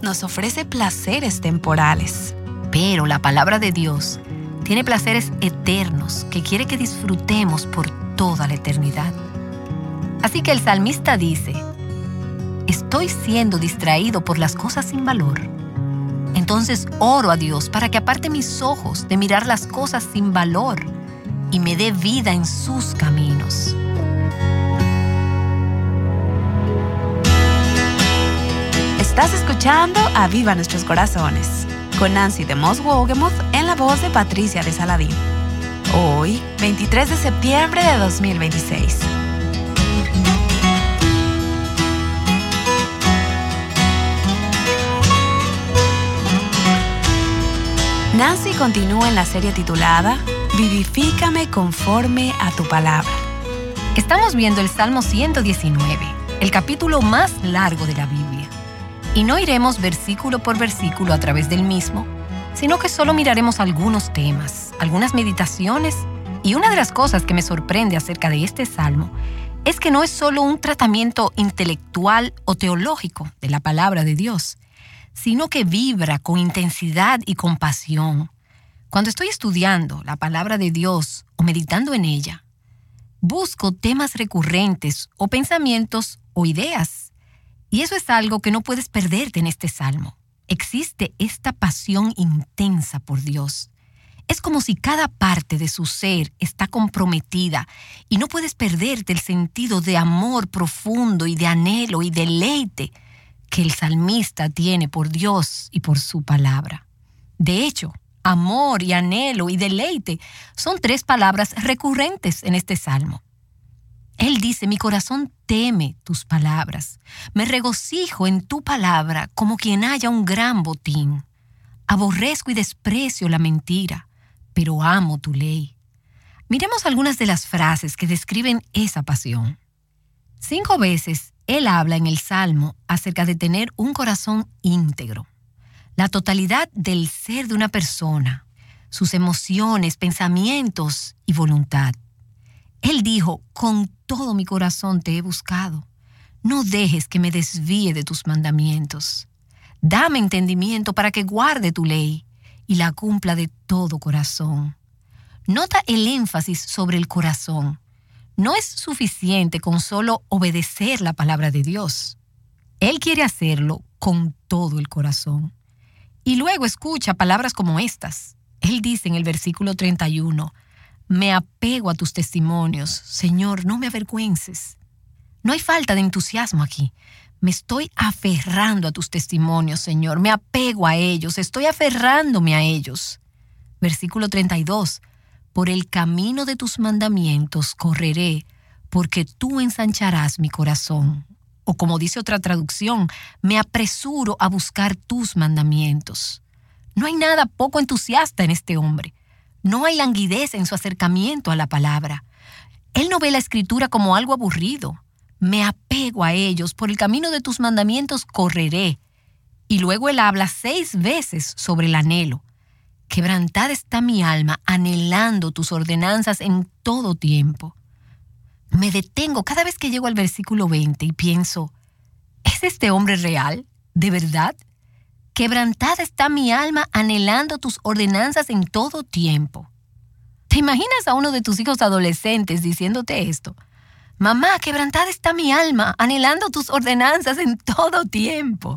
nos ofrece placeres temporales, pero la palabra de Dios tiene placeres eternos que quiere que disfrutemos por toda la eternidad. Así que el salmista dice: estoy siendo distraído por las cosas sin valor. Entonces oro a Dios para que aparte mis ojos de mirar las cosas sin valor y me dé vida en sus caminos. Estás escuchando Aviva Nuestros Corazones con Nancy de Moss Wogemuth en la voz de Patricia de Saladín. Hoy, 23 de septiembre de 2026. Nancy continúa en la serie titulada Vivifícame conforme a tu palabra. Estamos viendo el Salmo 119, el capítulo más largo de la Biblia. Y no iremos versículo por versículo a través del mismo, sino que solo miraremos algunos temas, algunas meditaciones, y una de las cosas que me sorprende acerca de este salmo es que no es solo un tratamiento intelectual o teológico de la palabra de Dios, sino que vibra con intensidad y compasión. Cuando estoy estudiando la palabra de Dios o meditando en ella, busco temas recurrentes o pensamientos o ideas. Y eso es algo que no puedes perderte en este salmo. Existe esta pasión intensa por Dios. Es como si cada parte de su ser está comprometida y no puedes perderte el sentido de amor profundo y de anhelo y deleite que el salmista tiene por Dios y por su palabra. De hecho, amor y anhelo y deleite son 3 palabras recurrentes en este salmo. Él dice: mi corazón teme tus palabras, me regocijo en tu palabra como quien halla un gran botín. Aborrezco y desprecio la mentira, pero amo tu ley. Miremos algunas de las frases que describen esa pasión. 5 veces él habla en el Salmo acerca de tener un corazón íntegro, la totalidad del ser de una persona, sus emociones, pensamientos y voluntad. Él dijo: con todo mi corazón te he buscado. No dejes que me desvíe de tus mandamientos. Dame entendimiento para que guarde tu ley y la cumpla de todo corazón. Nota el énfasis sobre el corazón. No es suficiente con solo obedecer la palabra de Dios. Él quiere hacerlo con todo el corazón. Y luego escucha palabras como estas. Él dice en el versículo 31, me apego a tus testimonios, Señor, no me avergüences. No hay falta de entusiasmo aquí. Me estoy aferrando a tus testimonios, Señor. Me apego a ellos, estoy aferrándome a ellos. Versículo 32. Por el camino de tus mandamientos correré, porque tú ensancharás mi corazón. O como dice otra traducción, me apresuro a buscar tus mandamientos. No hay nada poco entusiasta en este hombre. No hay languidez en su acercamiento a la palabra. Él no ve la Escritura como algo aburrido. Me apego a ellos, por el camino de tus mandamientos correré. Y luego él habla 6 veces sobre el anhelo. Quebrantada está mi alma, anhelando tus ordenanzas en todo tiempo. Me detengo cada vez que llego al versículo 20 y pienso, ¿es este hombre real? ¿De verdad? Quebrantada está mi alma, anhelando tus ordenanzas en todo tiempo. ¿Te imaginas a uno de tus hijos adolescentes diciéndote esto? Mamá, quebrantada está mi alma, anhelando tus ordenanzas en todo tiempo.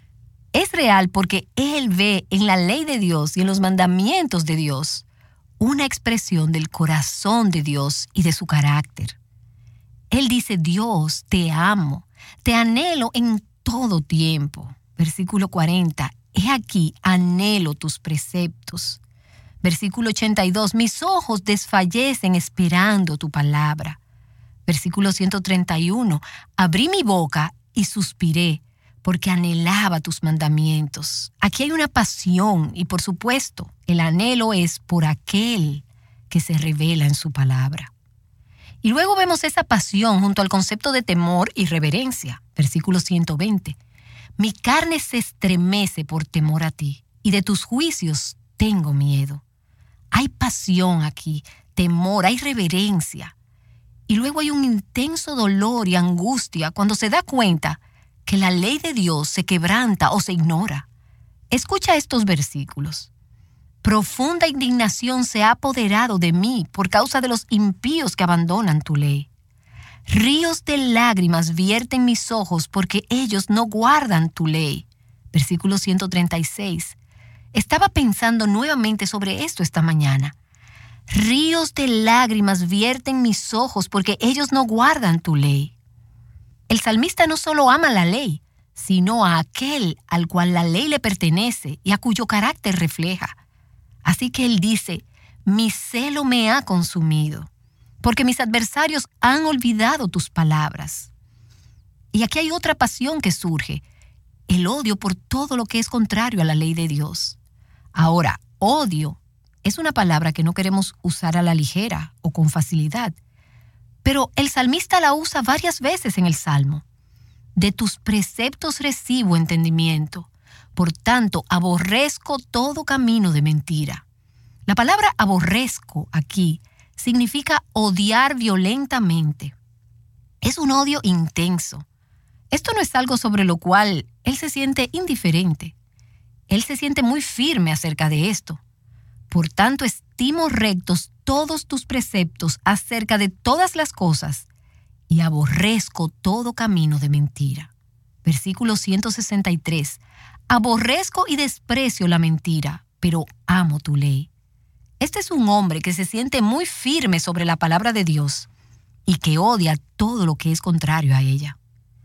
Es real porque él ve en la ley de Dios y en los mandamientos de Dios una expresión del corazón de Dios y de su carácter. Él dice, Dios, te amo, te anhelo en todo tiempo. Versículo 40, he aquí, anhelo tus preceptos. Versículo 82, mis ojos desfallecen esperando tu palabra. Versículo 131, abrí mi boca y suspiré, porque anhelaba tus mandamientos. Aquí hay una pasión y, por supuesto, el anhelo es por aquel que se revela en su palabra. Y luego vemos esa pasión junto al concepto de temor y reverencia. Versículo 120. Mi carne se estremece por temor a ti, y de tus juicios tengo miedo. Hay pasión aquí, temor, hay reverencia. Y luego hay un intenso dolor y angustia cuando se da cuenta que la ley de Dios se quebranta o se ignora. Escucha estos versículos. Profunda indignación se ha apoderado de mí por causa de los impíos que abandonan tu ley. Ríos de lágrimas vierten mis ojos porque ellos no guardan tu ley. Versículo 136. Estaba pensando nuevamente sobre esto esta mañana. Ríos de lágrimas vierten mis ojos porque ellos no guardan tu ley. El salmista no solo ama la ley, sino a aquel al cual la ley le pertenece y a cuyo carácter refleja. Así que él dice, mi celo me ha consumido, porque mis adversarios han olvidado tus palabras. Y aquí hay otra pasión que surge, el odio por todo lo que es contrario a la ley de Dios. Ahora, odio es una palabra que no queremos usar a la ligera o con facilidad, pero el salmista la usa varias veces en el Salmo. De tus preceptos recibo entendimiento, por tanto aborrezco todo camino de mentira. La palabra aborrezco aquí significa odiar violentamente. Es un odio intenso. Esto no es algo sobre lo cual él se siente indiferente. Él se siente muy firme acerca de esto. Por tanto, estimo rectos todos tus preceptos acerca de todas las cosas y aborrezco todo camino de mentira. Versículo 163. Aborrezco y desprecio la mentira, pero amo tu ley. Este es un hombre que se siente muy firme sobre la palabra de Dios y que odia todo lo que es contrario a ella.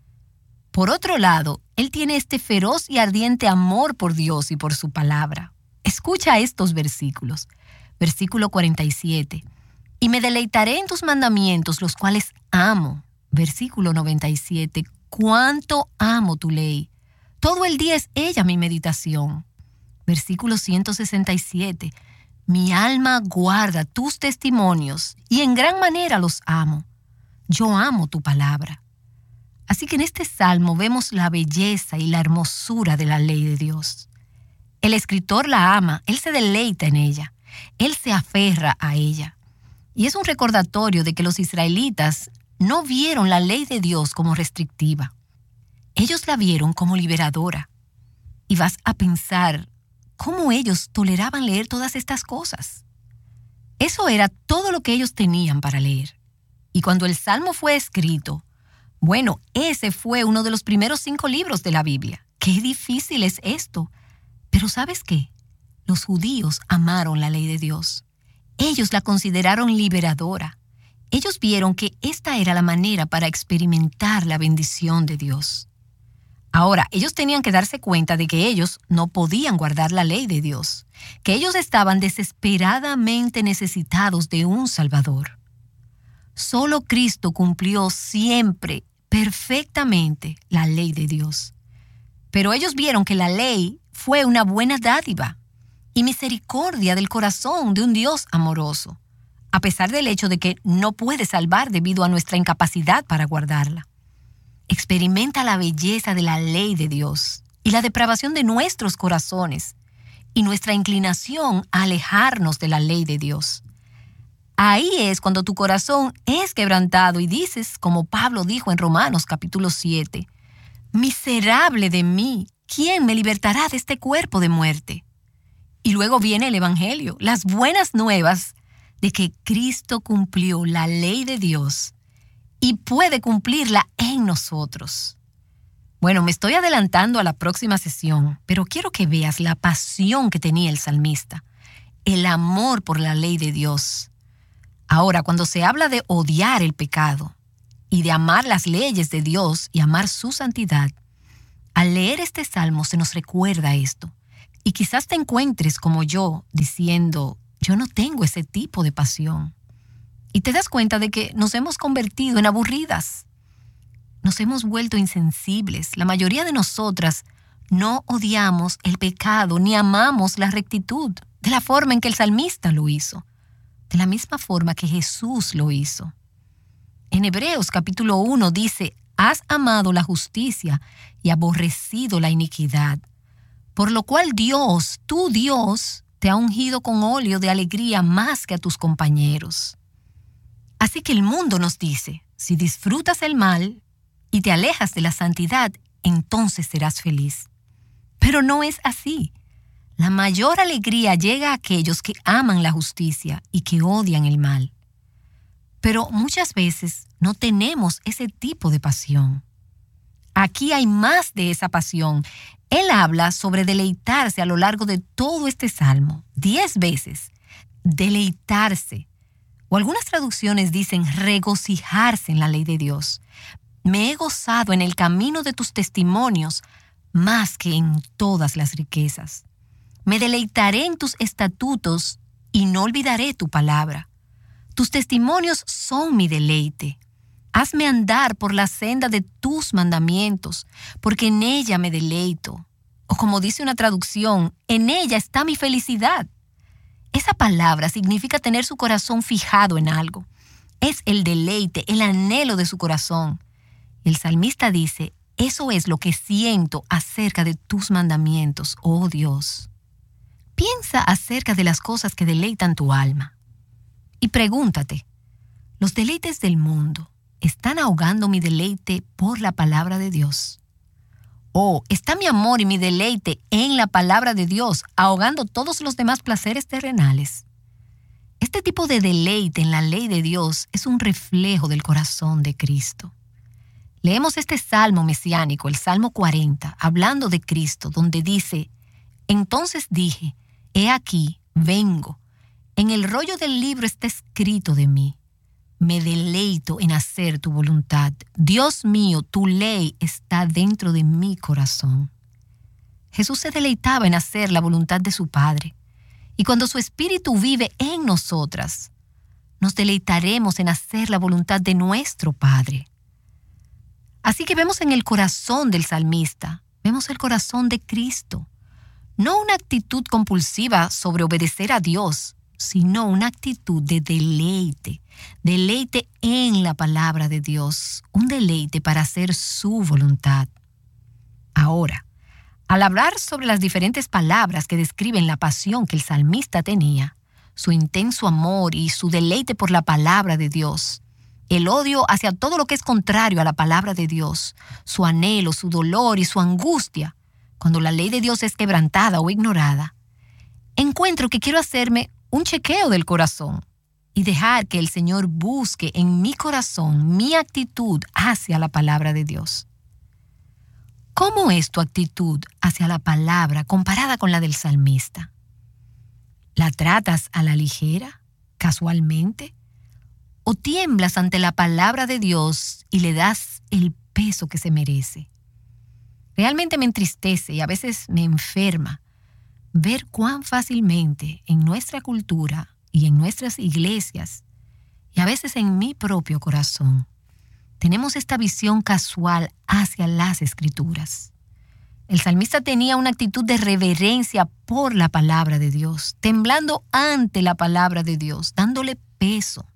Por otro lado, él tiene este feroz y ardiente amor por Dios y por su palabra. Escucha estos versículos. Versículo 47. Y me deleitaré en tus mandamientos, los cuales amo. Versículo 97. Cuánto amo tu ley. Todo el día es ella mi meditación. Versículo 167. Mi alma guarda tus testimonios y en gran manera los amo. Yo amo tu palabra. Así que en este salmo vemos la belleza y la hermosura de la ley de Dios. El escritor la ama, él se deleita en ella, él se aferra a ella. Y es un recordatorio de que los israelitas no vieron la ley de Dios como restrictiva. Ellos la vieron como liberadora. Y vas a pensar, ¿cómo ellos toleraban leer todas estas cosas? Eso era todo lo que ellos tenían para leer. Y cuando el Salmo fue escrito, bueno, ese fue uno de los primeros 5 libros de la Biblia. ¡Qué difícil es esto! Pero ¿sabes qué? Los judíos amaron la ley de Dios. Ellos la consideraron liberadora. Ellos vieron que esta era la manera para experimentar la bendición de Dios. Ahora, ellos tenían que darse cuenta de que ellos no podían guardar la ley de Dios, que ellos estaban desesperadamente necesitados de un Salvador. Solo Cristo cumplió siempre, perfectamente, la ley de Dios. Pero ellos vieron que la ley fue una buena dádiva y misericordia del corazón de un Dios amoroso, a pesar del hecho de que no puede salvar debido a nuestra incapacidad para guardarla. Experimenta la belleza de la ley de Dios y la depravación de nuestros corazones y nuestra inclinación a alejarnos de la ley de Dios. Ahí es cuando tu corazón es quebrantado y dices, como Pablo dijo en Romanos capítulo 7, «Miserable de mí, ¿quién me libertará de este cuerpo de muerte?» Y luego viene el Evangelio, las buenas nuevas de que Cristo cumplió la ley de Dios y puede cumplirla en nosotros. Bueno, me estoy adelantando a la próxima sesión, pero quiero que veas la pasión que tenía el salmista, el amor por la ley de Dios. Ahora, cuando se habla de odiar el pecado y de amar las leyes de Dios y amar su santidad, al leer este salmo se nos recuerda esto. Y quizás te encuentres como yo diciendo, yo no tengo ese tipo de pasión. Y te das cuenta de que nos hemos convertido en aburridas. Nos hemos vuelto insensibles. La mayoría de nosotras no odiamos el pecado ni amamos la rectitud de la forma en que el salmista lo hizo, de la misma forma que Jesús lo hizo. En Hebreos capítulo 1 dice, has amado la justicia y aborrecido la iniquidad, por lo cual Dios, tu Dios, te ha ungido con óleo de alegría más que a tus compañeros. Así que el mundo nos dice, si disfrutas el mal y te alejas de la santidad, entonces serás feliz. Pero no es así. La mayor alegría llega a aquellos que aman la justicia y que odian el mal. Pero muchas veces no tenemos ese tipo de pasión. Aquí hay más de esa pasión. Él habla sobre deleitarse a lo largo de todo este salmo, 10 veces. Deleitarse. O algunas traducciones dicen regocijarse en la ley de Dios. Me he gozado en el camino de tus testimonios más que en todas las riquezas. Me deleitaré en tus estatutos y no olvidaré tu palabra. Tus testimonios son mi deleite. Hazme andar por la senda de tus mandamientos, porque en ella me deleito. O como dice una traducción, en ella está mi felicidad. Esa palabra significa tener su corazón fijado en algo. Es el deleite, el anhelo de su corazón. El salmista dice, eso es lo que siento acerca de tus mandamientos, oh Dios. Piensa acerca de las cosas que deleitan tu alma. Y pregúntate, ¿los deleites del mundo están ahogando mi deleite por la palabra de Dios? ¿O está mi amor y mi deleite en la palabra de Dios ahogando todos los demás placeres terrenales? Este tipo de deleite en la ley de Dios es un reflejo del corazón de Cristo. Leemos este salmo mesiánico, el Salmo 40, hablando de Cristo, donde dice, entonces dije, he aquí, vengo. En el rollo del libro está escrito de mí. Me deleito en hacer tu voluntad. Dios mío, tu ley está dentro de mi corazón. Jesús se deleitaba en hacer la voluntad de su Padre. Y cuando su Espíritu vive en nosotras, nos deleitaremos en hacer la voluntad de nuestro Padre. Así que vemos en el corazón del salmista, vemos el corazón de Cristo. No una actitud compulsiva sobre obedecer a Dios, sino una actitud de deleite. Deleite en la palabra de Dios, un deleite para hacer su voluntad. Ahora, al hablar sobre las diferentes palabras que describen la pasión que el salmista tenía, su intenso amor y su deleite por la palabra de Dios, el odio hacia todo lo que es contrario a la palabra de Dios, su anhelo, su dolor y su angustia, cuando la ley de Dios es quebrantada o ignorada, encuentro que quiero hacerme un chequeo del corazón y dejar que el Señor busque en mi corazón mi actitud hacia la palabra de Dios. ¿Cómo es tu actitud hacia la palabra comparada con la del salmista? ¿La tratas a la ligera, casualmente? ¿O tiemblas ante la palabra de Dios y le das el peso que se merece? Realmente me entristece y a veces me enferma ver cuán fácilmente en nuestra cultura y en nuestras iglesias, y a veces en mi propio corazón, tenemos esta visión casual hacia las Escrituras. El salmista tenía una actitud de reverencia por la palabra de Dios, temblando ante la palabra de Dios, dándole peso.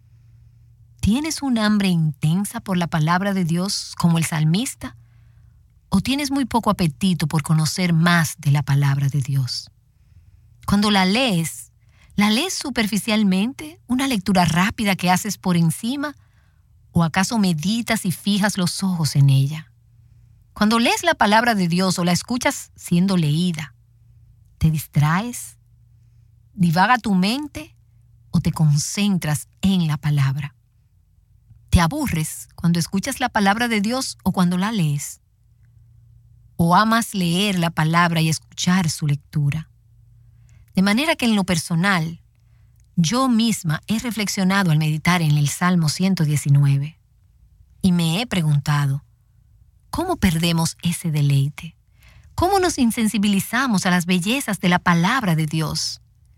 ¿Tienes un hambre intensa por la palabra de Dios como el salmista? ¿O tienes muy poco apetito por conocer más de la palabra de Dios? Cuando la lees superficialmente, una lectura rápida que haces por encima, ¿o acaso meditas y fijas los ojos en ella? Cuando lees la palabra de Dios o la escuchas siendo leída, ¿te distraes? ¿Divaga tu mente o te concentras en la palabra? ¿Te aburres cuando escuchas la palabra de Dios o cuando la lees? ¿O amas leer la palabra y escuchar su lectura? De manera que en lo personal, yo misma he reflexionado al meditar en el Salmo 119 y me he preguntado, ¿cómo perdemos ese deleite? ¿Cómo nos insensibilizamos a las bellezas de la palabra de Dios?